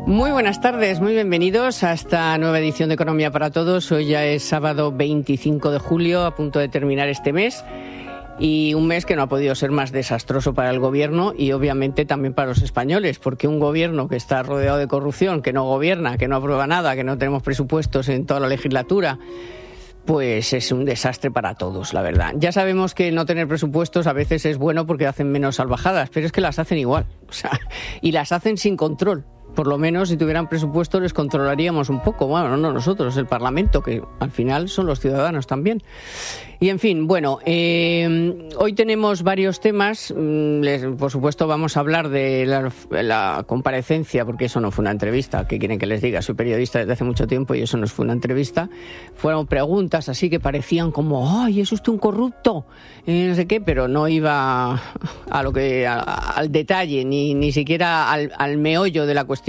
Muy buenas tardes, muy bienvenidos a esta nueva edición de Economía para Todos. Hoy ya es sábado 25 de julio, a punto de terminar este mes. Y un mes que no ha podido ser más desastroso para el gobierno y obviamente también para los españoles, porque un gobierno que está rodeado de corrupción, que no gobierna, que no aprueba nada, que no tenemos presupuestos en toda la legislatura, pues es un desastre para todos, la verdad. Ya sabemos que no tener presupuestos a veces es bueno porque hacen menos salvajadas, pero es que las hacen igual, y las hacen sin control. Por lo menos si tuvieran presupuesto les controlaríamos un poco. Bueno, no nosotros, el Parlamento, que al final son los ciudadanos también. Y en fin, bueno, hoy tenemos varios temas. Por supuesto vamos a hablar de la comparecencia, porque eso no fue una entrevista. ¿Qué quieren que les diga? Soy periodista desde hace mucho tiempo y eso no fue una entrevista. Fueron preguntas así que parecían como, ¡ay, es usted un corrupto! No sé qué, pero no iba a al detalle, ni siquiera al meollo de la cuestión.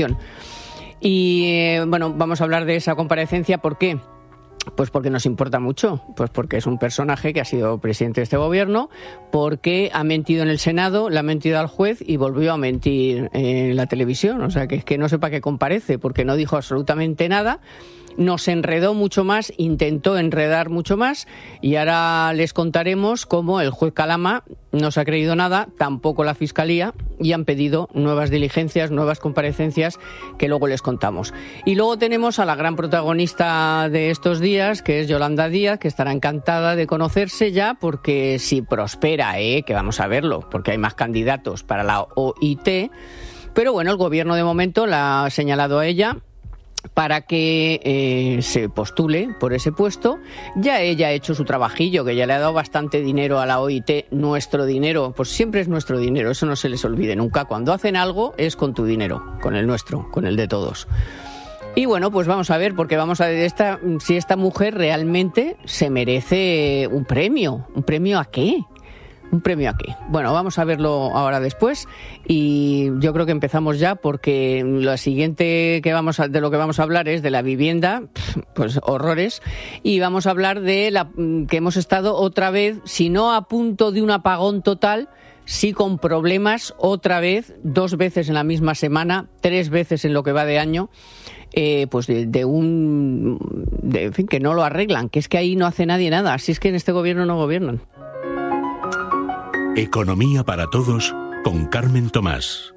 Y bueno, vamos a hablar de esa comparecencia. ¿Por qué? Pues porque nos importa mucho, pues porque es un personaje que ha sido presidente de este gobierno, porque ha mentido en el Senado, le ha mentido al juez y volvió a mentir en la televisión. O sea, que es que no sé para qué comparece, porque no dijo absolutamente nada. Nos enredó mucho más, intentó enredar mucho más y ahora les contaremos cómo el juez Calama no se ha creído nada, tampoco la Fiscalía, y han pedido nuevas diligencias, nuevas comparecencias que luego les contamos. Y luego tenemos a la gran protagonista de estos días, que es Yolanda Díaz, que estará encantada de conocerse ya, porque si prospera, que vamos a verlo, porque hay más candidatos para la OIT, pero bueno, el gobierno de momento la ha señalado a ella para que se postule por ese puesto. Ya ella ha hecho su trabajillo, que ya le ha dado bastante dinero a la OIT, nuestro dinero, pues siempre es nuestro dinero, eso no se les olvide nunca. Cuando hacen algo es con tu dinero, con el nuestro, con el de todos. Y bueno, pues vamos a ver, porque vamos a ver si esta mujer realmente se merece un premio. ¿Un premio a qué? ¿Un premio a qué? Bueno, vamos a verlo ahora después y yo creo que empezamos ya porque lo siguiente de lo que vamos a hablar es de la vivienda, pues horrores, y vamos a hablar de que hemos estado otra vez, si no a punto de un apagón total, sí con problemas otra vez, 2 veces en la misma semana, 3 veces en lo que va de año. Pues en fin, que no lo arreglan, que es que ahí no hace nadie nada, así es que en este gobierno no gobiernan. Economía para Todos con Carmen Tomás.